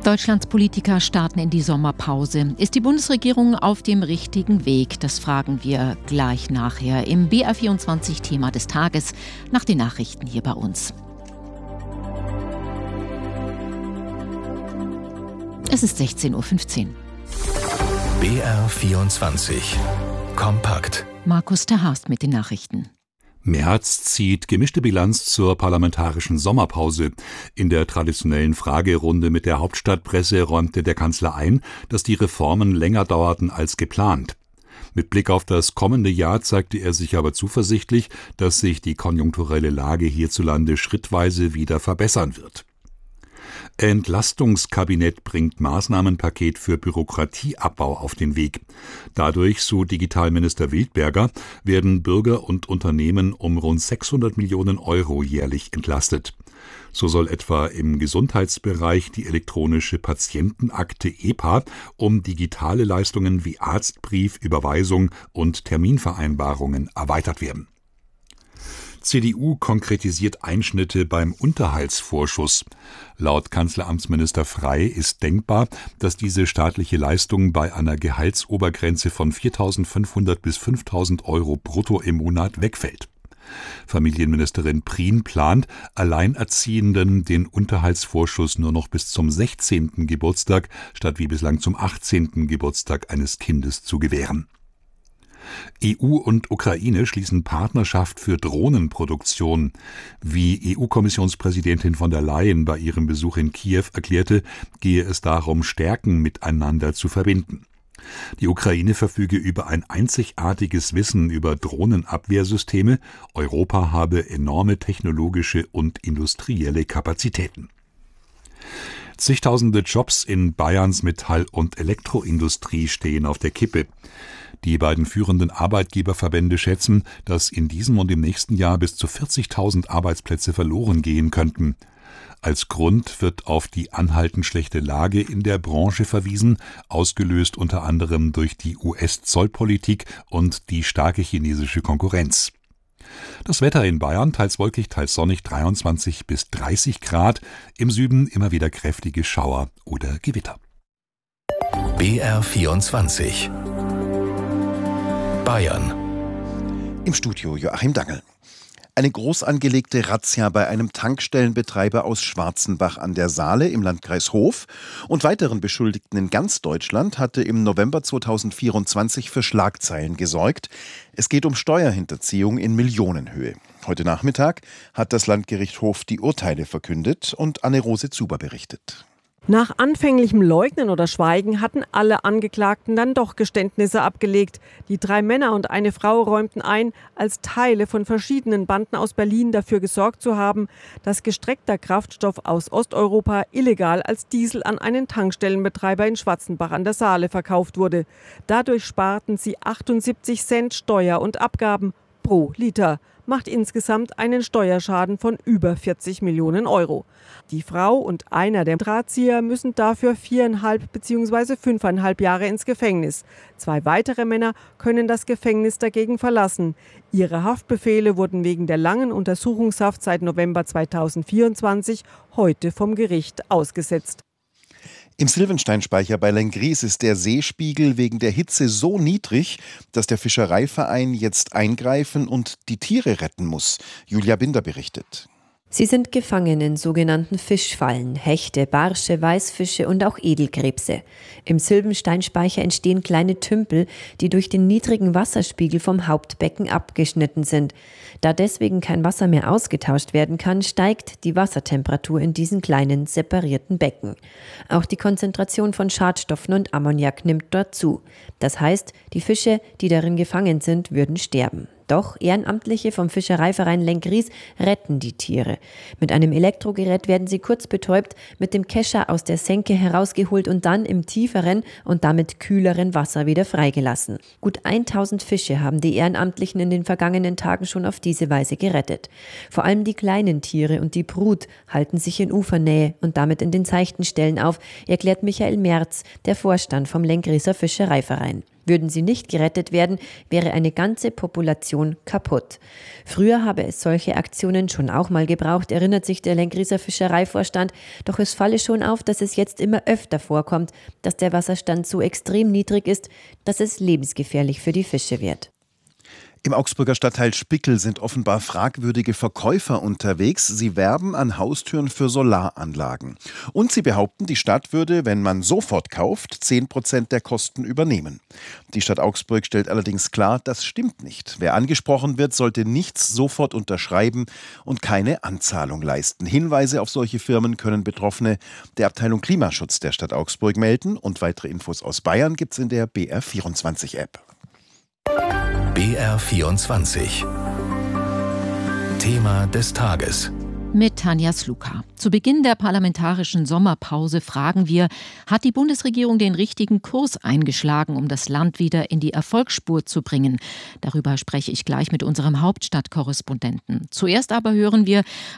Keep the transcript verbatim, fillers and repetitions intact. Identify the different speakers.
Speaker 1: Deutschlands Politiker starten in die Sommerpause. Ist die Bundesregierung auf dem richtigen Weg? Das fragen wir gleich nachher im B R vierundzwanzig Thema des Tages nach den Nachrichten hier bei uns. Es ist sechzehn Uhr fünfzehn.
Speaker 2: B R vierundzwanzig Kompakt.
Speaker 1: Markus Terhast mit den Nachrichten.
Speaker 3: Merz zieht gemischte Bilanz zur parlamentarischen Sommerpause. In der traditionellen Fragerunde mit der Hauptstadtpresse räumte der Kanzler ein, dass die Reformen länger dauerten als geplant. Mit Blick auf das kommende Jahr zeigte er sich aber zuversichtlich, dass sich die konjunkturelle Lage hierzulande schrittweise wieder verbessern wird. Entlastungskabinett bringt Maßnahmenpaket für Bürokratieabbau auf den Weg. Dadurch, so Digitalminister Wildberger, werden Bürger und Unternehmen um rund sechshundert Millionen Euro jährlich entlastet. So soll etwa im Gesundheitsbereich die elektronische Patientenakte E P A um digitale Leistungen wie Arztbrief, Überweisung und Terminvereinbarungen erweitert werden. C D U konkretisiert Einschnitte beim Unterhaltsvorschuss. Laut Kanzleramtsminister Frey ist denkbar, dass diese staatliche Leistung bei einer Gehaltsobergrenze von viertausendfünfhundert bis fünftausend Euro brutto im Monat wegfällt. Familienministerin Prien plant, Alleinerziehenden den Unterhaltsvorschuss nur noch bis zum sechzehnten Geburtstag statt wie bislang zum achtzehnten Geburtstag eines Kindes zu gewähren. E U und Ukraine schließen Partnerschaft für Drohnenproduktion. Wie E U-Kommissionspräsidentin von der Leyen bei ihrem Besuch in Kiew erklärte, gehe es darum, Stärken miteinander zu verbinden. Die Ukraine verfüge über ein einzigartiges Wissen über Drohnenabwehrsysteme. Europa habe enorme technologische und industrielle Kapazitäten. Zigtausende Jobs in Bayerns Metall- und Elektroindustrie stehen auf der Kippe. Die beiden führenden Arbeitgeberverbände schätzen, dass in diesem und im nächsten Jahr bis zu vierzigtausend Arbeitsplätze verloren gehen könnten. Als Grund wird auf die anhaltend schlechte Lage in der Branche verwiesen, ausgelöst unter anderem durch die U S-Zollpolitik und die starke chinesische Konkurrenz. Das Wetter in Bayern teils wolkig, teils sonnig, dreiundzwanzig bis dreißig Grad, im Süden immer wieder kräftige Schauer oder Gewitter.
Speaker 2: B R vierundzwanzig Bayern.
Speaker 4: Im Studio Joachim Dangel. Eine groß angelegte Razzia bei einem Tankstellenbetreiber aus Schwarzenbach an der Saale im Landkreis Hof und weiteren Beschuldigten in ganz Deutschland hatte im November zweitausendvierundzwanzig für Schlagzeilen gesorgt. Es geht um Steuerhinterziehung in Millionenhöhe. Heute Nachmittag hat das Landgericht Hof die Urteile verkündet und Anne-Rose Zuber berichtet.
Speaker 5: Nach anfänglichem Leugnen oder Schweigen hatten alle Angeklagten dann doch Geständnisse abgelegt. Die drei Männer und eine Frau räumten ein, als Teile von verschiedenen Banden aus Berlin dafür gesorgt zu haben, dass gestreckter Kraftstoff aus Osteuropa illegal als Diesel an einen Tankstellenbetreiber in Schwarzenbach an der Saale verkauft wurde. Dadurch sparten sie achtundsiebzig Cent Steuer und Abgaben pro Liter. Macht insgesamt einen Steuerschaden von über vierzig Millionen Euro. Die Frau und einer der Drahtzieher müssen dafür viereinhalb bzw. fünfeinhalb Jahre ins Gefängnis. Zwei weitere Männer können das Gefängnis dagegen verlassen. Ihre Haftbefehle wurden wegen der langen Untersuchungshaft seit November zweitausendvierundzwanzig heute vom Gericht ausgesetzt.
Speaker 4: Im Silvensteinspeicher bei Lenggries ist der Seespiegel wegen der Hitze so niedrig, dass der Fischereiverein jetzt eingreifen und die Tiere retten muss. Julia Binder berichtet.
Speaker 6: Sie sind gefangen in sogenannten Fischfallen, Hechte, Barsche, Weißfische und auch Edelkrebse. Im Silbensteinspeicher entstehen kleine Tümpel, die durch den niedrigen Wasserspiegel vom Hauptbecken abgeschnitten sind. Da deswegen kein Wasser mehr ausgetauscht werden kann, steigt die Wassertemperatur in diesen kleinen separierten Becken. Auch die Konzentration von Schadstoffen und Ammoniak nimmt dort zu. Das heißt, die Fische, die darin gefangen sind, würden sterben. Doch Ehrenamtliche vom Fischereiverein Lenggries retten die Tiere. Mit einem Elektrogerät werden sie kurz betäubt, mit dem Kescher aus der Senke herausgeholt und dann im tieferen und damit kühleren Wasser wieder freigelassen. Gut tausend Fische haben die Ehrenamtlichen in den vergangenen Tagen schon auf diese Weise gerettet. Vor allem die kleinen Tiere und die Brut halten sich in Ufernähe und damit in den seichten Stellen auf, erklärt Michael Merz, der Vorstand vom Lenggriser Fischereiverein. Würden sie nicht gerettet werden, wäre eine ganze Population kaputt. Früher habe es solche Aktionen schon auch mal gebraucht, erinnert sich der Lenggriser Fischereivorstand. Doch es falle schon auf, dass es jetzt immer öfter vorkommt, dass der Wasserstand so extrem niedrig ist, dass es lebensgefährlich für die Fische wird.
Speaker 4: Im Augsburger Stadtteil Spickel sind offenbar fragwürdige Verkäufer unterwegs. Sie werben an Haustüren für Solaranlagen. Und sie behaupten, die Stadt würde, wenn man sofort kauft, zehn Prozent der Kosten übernehmen. Die Stadt Augsburg stellt allerdings klar, das stimmt nicht. Wer angesprochen wird, sollte nichts sofort unterschreiben und keine Anzahlung leisten. Hinweise auf solche Firmen können Betroffene der Abteilung Klimaschutz der Stadt Augsburg melden. Und weitere Infos aus Bayern gibt's in der B R vierundzwanzig App.
Speaker 2: B R vierundzwanzig. Thema des Tages.
Speaker 1: Mit Tanja Sluka. Zu Beginn der parlamentarischen Sommerpause fragen wir, hat die Bundesregierung den richtigen Kurs eingeschlagen, um das Land wieder in die Erfolgsspur zu bringen? Darüber spreche ich gleich mit unserem Hauptstadtkorrespondenten. Zuerst aber hören wir,